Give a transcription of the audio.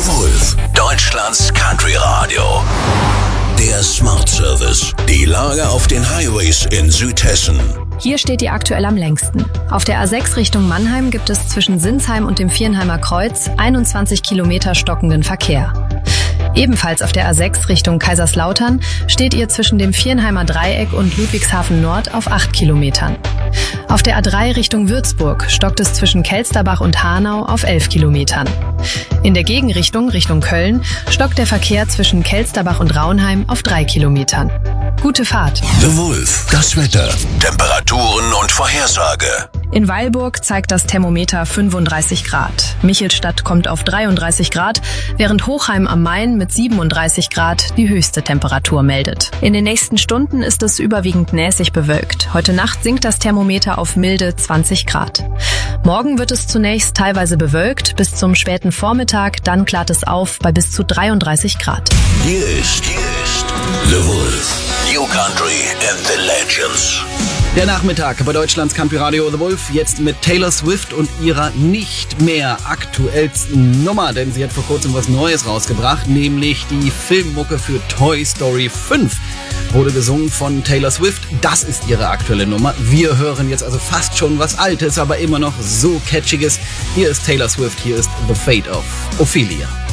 The Wolf, Deutschlands Country Radio. Der Smart Service. Die Lage auf den Highways in Südhessen. Hier steht die aktuell am längsten. Auf der A6 Richtung Mannheim gibt es zwischen Sinsheim und dem Viernheimer Kreuz 21 Kilometer stockenden Verkehr. Ebenfalls auf der A6 Richtung Kaiserslautern steht ihr zwischen dem Viernheimer Dreieck und Ludwigshafen Nord auf 8 Kilometern. Auf der A3 Richtung Würzburg stockt es zwischen Kelsterbach und Hanau auf 11 Kilometern. In der Gegenrichtung Richtung Köln stockt der Verkehr zwischen Kelsterbach und Raunheim auf 3 Kilometern. Gute Fahrt. The Wolf, das Wetter, Temperaturen und Vorhersage. In Weilburg zeigt das Thermometer 35 Grad. Michelstadt kommt auf 33 Grad, während Hochheim am Main mit 37 Grad die höchste Temperatur meldet. In den nächsten Stunden ist es überwiegend nässig bewölkt. Heute Nacht sinkt das Thermometer auf milde 20 Grad. Morgen wird es zunächst teilweise bewölkt, bis zum späten Vormittag, dann klart es auf bei bis zu 33 Grad. Hier ist The Wolf, New Country and the Legends. Der Nachmittag bei Deutschlands Country Radio The Wolf, jetzt mit Taylor Swift und ihrer nicht mehr aktuellsten Nummer, denn sie hat vor kurzem was Neues rausgebracht, nämlich die Filmmucke für Toy Story 5. Wurde gesungen von Taylor Swift, das ist ihre aktuelle Nummer. Wir hören jetzt also fast schon was Altes, aber immer noch so Catchiges. Hier ist Taylor Swift, hier ist The Fate of Ophelia.